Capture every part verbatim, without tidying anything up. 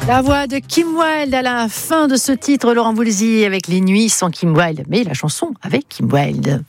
La voix de Kim Wilde à la fin de ce titre, Laurent Voulzy avec Les Nuits sans Kim Wilde, mais la chanson avec Kim Wilde.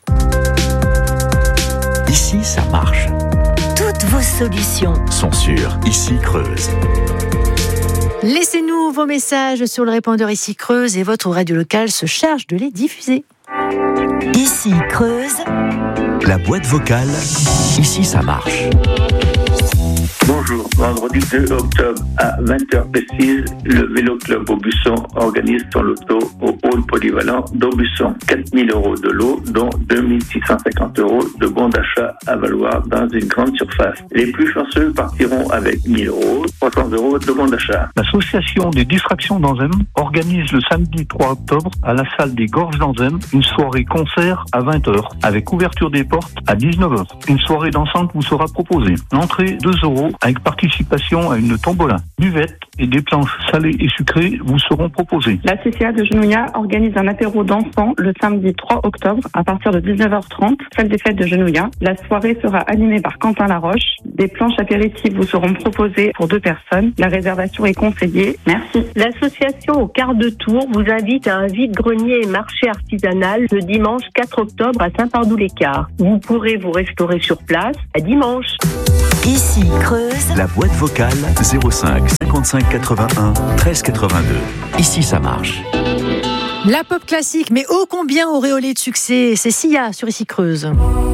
Ici, ça marche. Toutes vos solutions sont sur Ici Creuse. Laissez-nous vos messages sur le répondeur Ici Creuse et votre radio locale se charge de les diffuser. Ici Creuse. La boîte vocale, Ici, ça marche. Bonjour, vendredi deux octobre à vingt heures précise, le Vélo Club Aubusson organise son loto au hall polyvalent d'Aubusson. quatre mille euros de lot, dont deux mille six cent cinquante euros de bons d'achat à valoir dans une grande surface. Les plus chanceux partiront avec mille euros, trois cents euros de bons d'achat. L'association des distractions d'Anzem organise le samedi trois octobre à la salle des Gorges d'Anzem une soirée concert à vingt heures avec ouverture des portes à dix-neuf heures. Une soirée dansante vous sera proposée. L'entrée deux euros avec participation à une tombola. Buvette et des planches salées et sucrées vous seront proposées. La C C A de Genouillat organise un apéro dansant le samedi trois octobre à partir de dix-neuf heures trente, salle des fêtes de Genouillat. La soirée sera animée par Quentin Laroche. Des planches apéritives vous seront proposées pour deux personnes. La réservation est conseillée. Merci. L'association au quart de tour vous invite à un vide-grenier et marché artisanal le dimanche quatre octobre à Saint-Pardoux-les-Quarts. Vous pourrez vous restaurer sur place. À dimanche. Ici Creuse. La boîte vocale zéro cinq cinquante-cinq quatre-vingt-un treize quatre-vingt-deux. Ici, ça marche. La pop classique, mais ô combien auréolée de succès, c'est Sia sur Ici Creuse.